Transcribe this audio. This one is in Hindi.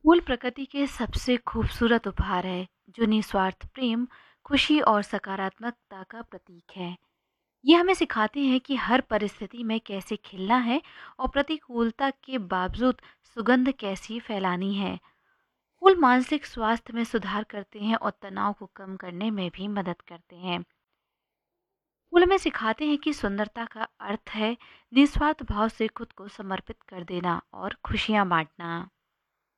फूल प्रकृति के सबसे खूबसूरत उपहार है जो निस्वार्थ प्रेम, खुशी और सकारात्मकता का प्रतीक है। ये हमें सिखाते हैं कि हर परिस्थिति में कैसे खिलना है और प्रतिकूलता के बावजूद सुगंध कैसी फैलानी है। फूल मानसिक स्वास्थ्य में सुधार करते हैं और तनाव को कम करने में भी मदद करते हैं। फूल हमें सिखाते हैं कि सुंदरता का अर्थ है निस्वार्थ भाव से खुद को समर्पित कर देना और खुशियाँ बांटना।